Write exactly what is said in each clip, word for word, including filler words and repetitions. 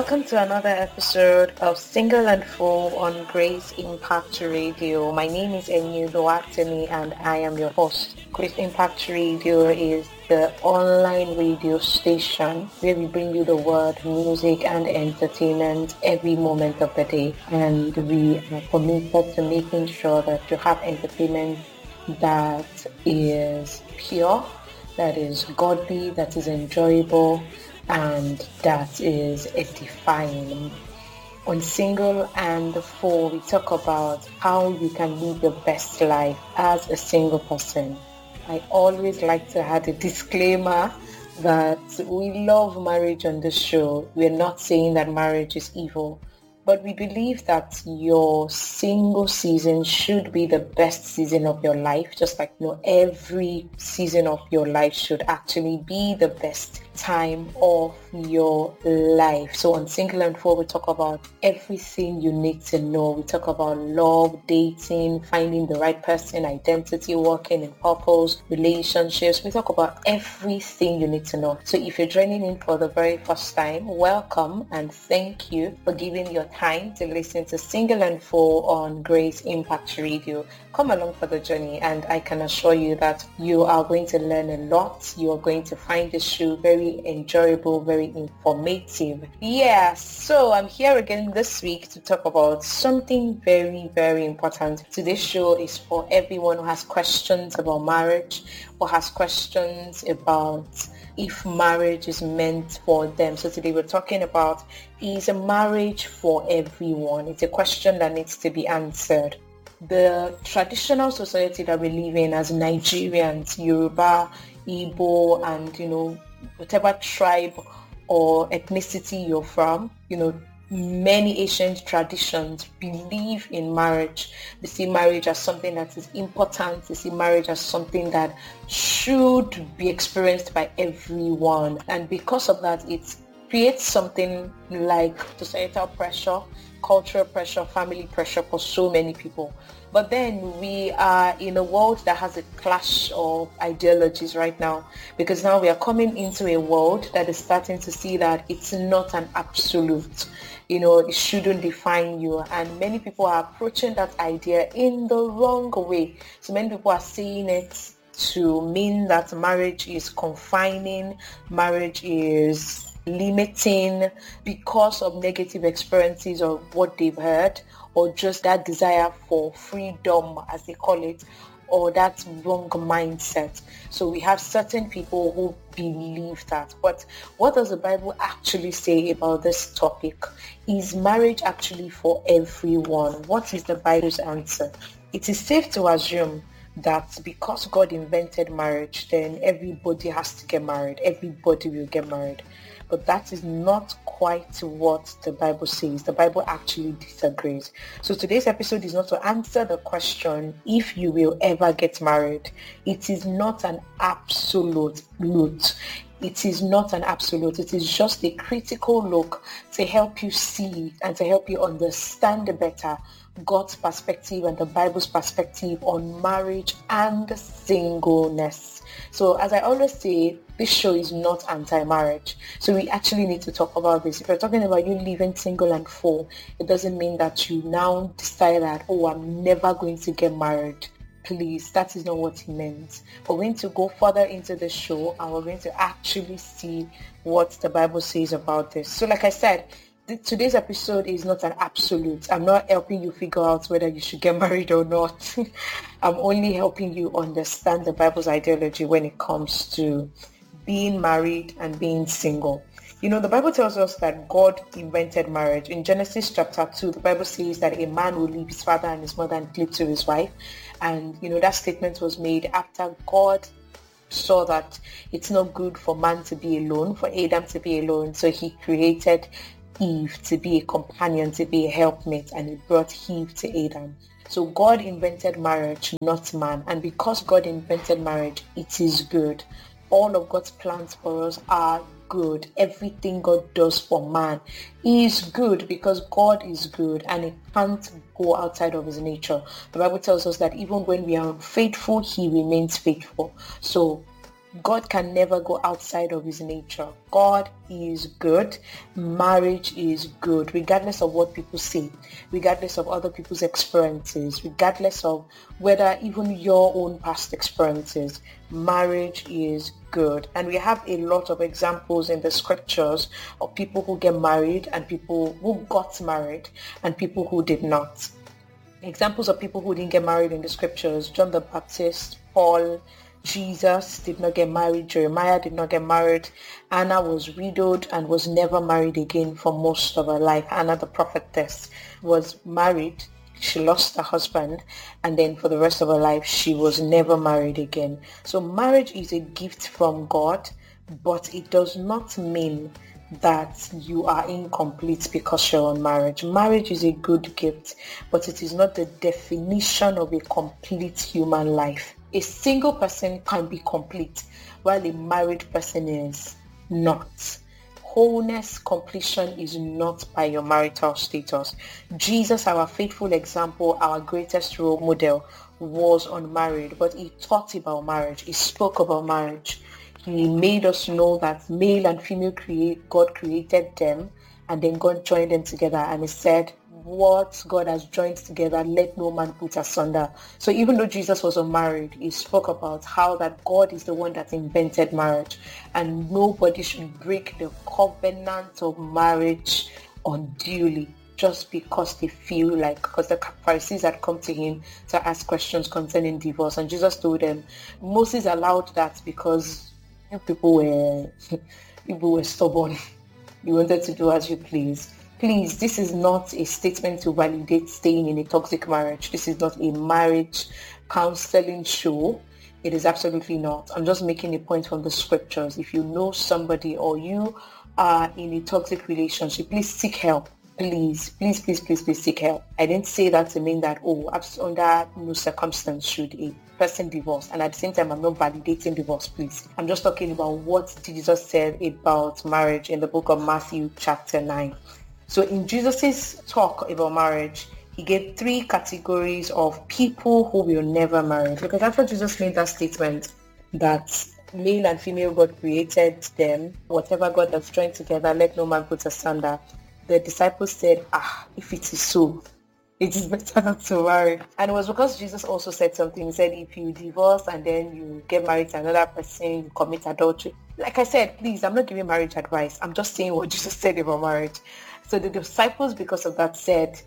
welcome to another episode of Single and Full on Grace Impact Radio. My name is Enyu Duatemi and I am your host. Grace Impact Radio is the online radio station where we bring you the word, music and entertainment every moment of the day. And we are committed to making sure that you have entertainment that is pure, that is godly, that is enjoyable, and that is edifying. On Single and Full, we talk about how you can live your best life as a single person. I always like to add a disclaimer that we love marriage on this show. We're not saying that marriage is evil, but we believe that your single season should be the best season of your life, just like you know every season of your life should actually be the best time of your life. So on Single and Full, we talk about everything you need to know. We talk about love, dating, finding the right person, identity, working in purpose, relationships. We talk about everything you need to know. So if you're joining in for the very first time, welcome and thank you for giving your time to listen to Single and Full on Grace Impact Radio. Come along for the journey, and I can assure you that you are going to learn a lot. You are going to find the show very enjoyable, very informative. Yeah, so I'm here again this week to talk about something very, very important. Today's show is for everyone who has questions about marriage, or has questions about if marriage is meant for them. So today we're talking about, is a marriage for everyone? It's a question that needs to be answered. The traditional society that we live in as Nigerians, Yoruba, Igbo, and you know whatever tribe or ethnicity you're from, you know many ancient traditions believe in marriage. They see marriage as something that is important. They see marriage as something that should be experienced by everyone, and because of that, it creates something like societal pressure, cultural pressure, family pressure for so many people. But then we are in a world that has a clash of ideologies right now, because now we are coming into a world that is starting to see that it's not an absolute. You know, it shouldn't define you. And many people are approaching that idea in the wrong way. So many people are seeing it to mean that marriage is confining, marriage is limiting because of negative experiences or what they've heard, or just that desire for freedom, as they call it, or that wrong mindset. So we have certain people who believe that. But what does the Bible actually say about this topic? Is marriage actually for everyone? What is the Bible's answer? It is safe to assume that because God invented marriage, then everybody has to get married. Everybody will get married. But that is not quite what the Bible says. The Bible actually disagrees. So today's episode is not to answer the question if you will ever get married. It is not an absolute loot. It is not an absolute. It is just a critical look to help you see and to help you understand better God's perspective and the Bible's perspective on marriage and singleness. So as I always say, this show is not anti-marriage. So we actually need to talk about this. If you're talking about you living single and full, it doesn't mean that you now decide that, oh, I'm never going to get married. Please, that is not what he meant. We're going to go further into the show and we're going to actually see what the Bible says about this. So like I said, today's episode is not an absolute. I'm not helping you figure out whether you should get married or not. I'm only helping you understand the Bible's ideology when it comes to being married and being single. You know, the Bible tells us that God invented marriage. In Genesis chapter two, the Bible says that a man will leave his father and his mother and cleave to his wife. And, you know, that statement was made after God saw that it's not good for man to be alone, for Adam to be alone. So he created Eve to be a companion, to be a helpmate, and he brought Eve to Adam. So God invented marriage, not man. And because God invented marriage, it is good. All of God's plans for us are good. Everything God does for man is good because God is good and it can't go outside of his nature. The Bible tells us that even when we are unfaithful, he remains faithful. So God can never go outside of his nature. God is good. Marriage is good, regardless of what people say, regardless of other people's experiences, regardless of whether even your own past experiences. Marriage is good. And we have a lot of examples in the scriptures of people who get married and people who got married and people who did not. Examples of people who didn't get married in the scriptures: John the Baptist, Paul, Jesus did not get married, Jeremiah did not get married, Anna was widowed and was never married again for most of her life. Anna the prophetess was married, she lost her husband, and then for the rest of her life she was never married again. So marriage is a gift from God, but it does not mean that you are incomplete because you're on marriage. Marriage is a good gift, but it is not the definition of a complete human life. A single person can be complete, while a married person is not. Wholeness, completion is not by your marital status. Jesus, our faithful example, our greatest role model, was unmarried, but he taught about marriage. He spoke about marriage. He made us know that male and female create, God created them, and then God joined them together, and he said, what God has joined together, let no man put asunder. So even though Jesus was unmarried, he spoke about how that God is the one that invented marriage, and nobody should break the covenant of marriage unduly just because they feel like, because the Pharisees had come to him to ask questions concerning divorce, and Jesus told them, Moses allowed that because you people were people were stubborn. You wanted to do as you please. Please, this is not a statement to validate staying in a toxic marriage. This is not a marriage counseling show. It is absolutely not. I'm just making a point from the scriptures. If you know somebody or you are in a toxic relationship, please seek help. Please, please, please, please, please seek help. I didn't say that to mean that, oh, under no circumstance should a person divorce. And at the same time, I'm not validating divorce, please. I'm just talking about what Jesus said about marriage in the book of Matthew chapter nine. So in Jesus' talk about marriage, he gave three categories of people who will never marry. Because after Jesus made that statement that male and female God created them, whatever God has joined together, let no man put asunder, the disciples said, ah, if it is so, it is better not to marry. And it was because Jesus also said something. He said, if you divorce and then you get married to another person, you commit adultery. Like I said, please, I'm not giving marriage advice. I'm just saying what Jesus said about marriage. So the disciples, because of that, said,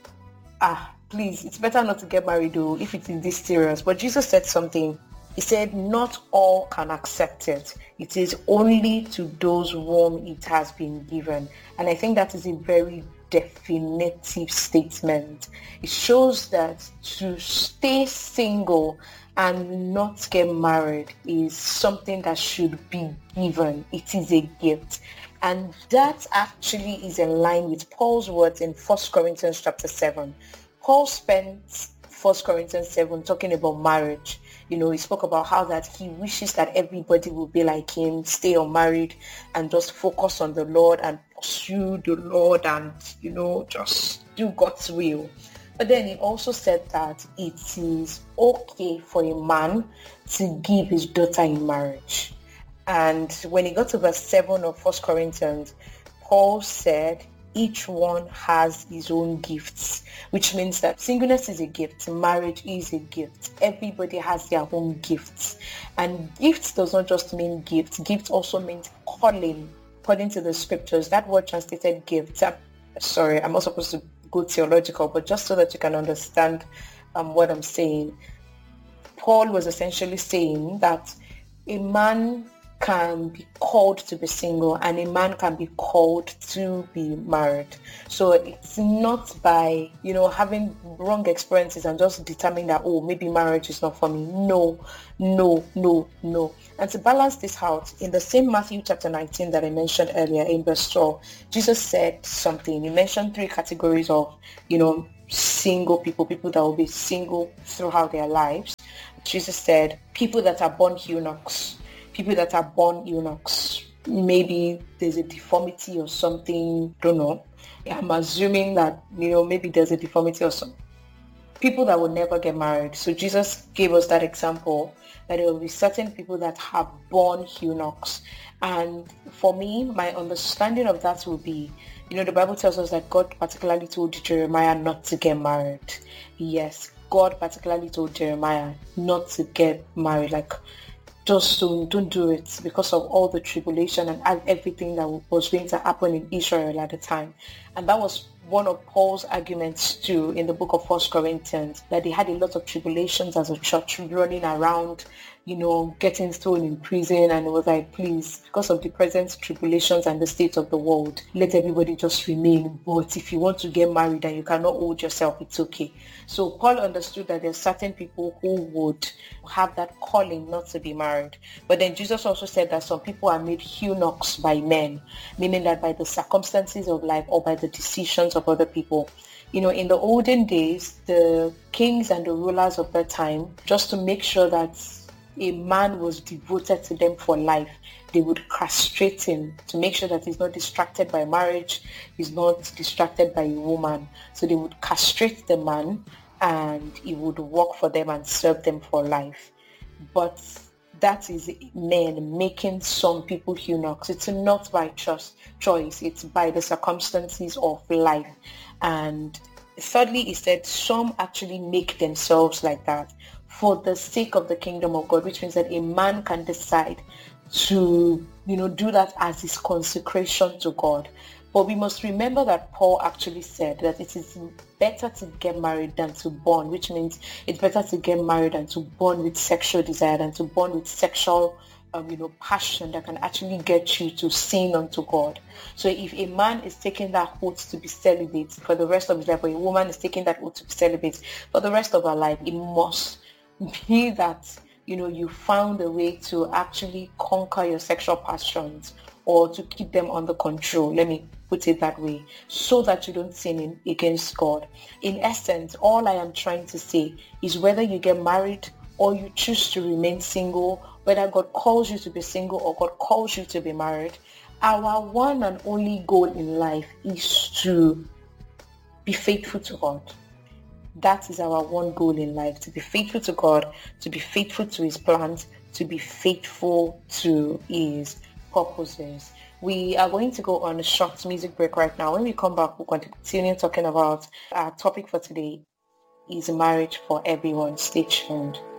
ah, please, it's better not to get married though, if it is this serious. But Jesus said something. He said, not all can accept it. It is only to those whom it has been given. And I think that is a very definitive statement. It shows that to stay single and not get married is something that should be given. It is a gift. And that actually is in line with Paul's words in First Corinthians chapter seven. Paul spent First Corinthians seven talking about marriage. You know, he spoke about how that he wishes that everybody will be like him, stay unmarried and just focus on the Lord and pursue the Lord and, you know, just do God's will. But then he also said that it is okay for a man to give his daughter in marriage. And when he got to verse seven of First Corinthians, Paul said, each one has his own gifts, which means that singleness is a gift, marriage is a gift. Everybody has their own gifts. And gifts does not just mean gifts. Gifts also means calling, according to the scriptures. That word translated gift. I'm, sorry, I'm not supposed to go theological, but just so that you can understand um, what I'm saying. Paul was essentially saying that a man can be called to be single and a man can be called to be married. So it's not by, you know, having wrong experiences and just determining that, oh, maybe marriage is not for me. No, no, no, no. And to balance this out, in the same Matthew chapter nineteen that I mentioned earlier in verse twelve, Jesus said something. He mentioned three categories of, you know, single people, people that will be single throughout their lives. Jesus said, people that are born eunuchs, people that are born eunuchs. Maybe there's a deformity or something, don't know. I'm assuming that, you know, maybe there's a deformity or something. people that will never get married. So Jesus gave us that example that there will be certain people that have born eunuchs. And for me, my understanding of that will be, you know, the Bible tells us that God particularly told Jeremiah not to get married. Yes, God particularly told Jeremiah not to get married. Like, just don't, don't do it because of all the tribulation and everything that was going to happen in Israel at the time. And that was one of Paul's arguments too in the book of First Corinthians, that they had a lot of tribulations as a church, running around, you know, getting thrown in prison. And it was like, please, because of the present tribulations and the state of the world, let everybody just remain. But if you want to get married and you cannot hold yourself, it's okay. So Paul understood that there's certain people who would have that calling not to be married. But then Jesus also said that some people are made eunuchs by men, meaning that by the circumstances of life or by the decisions of other people. You know, in the olden days, the kings and the rulers of that time, just to make sure that a man was devoted to them for life, they would castrate him to make sure that he's not distracted by marriage, he's not distracted by a woman. So they would castrate the man and he would work for them and serve them for life. But that is men making some people eunuchs. It's not by choice, it's by the circumstances of life. And thirdly, he said some actually make themselves like that for the sake of the kingdom of God, which means that a man can decide to, you know, do that as his consecration to God. But we must remember that Paul actually said that it is better to get married than to born, which means it's better to get married than to born with sexual desire, than to born with sexual um, you know, passion that can actually get you to sin unto God. So if a man is taking that oath to be celibate for the rest of his life, or a woman is taking that oath to be celibate for the rest of her life, it must be that, you know, you found a way to actually conquer your sexual passions or to keep them under control. Let me put it that way, so that you don't sin in, against God. In essence, all I am trying to say is whether you get married or you choose to remain single, whether God calls you to be single or God calls you to be married, our one and only goal in life is to be faithful to God. That is our one goal in life, to be faithful to God, to be faithful to his plans, to be faithful to his purposes. We are going to go on a short music break right now. When we come back, we'll continue talking about our topic for today is marriage for everyone. Stay tuned.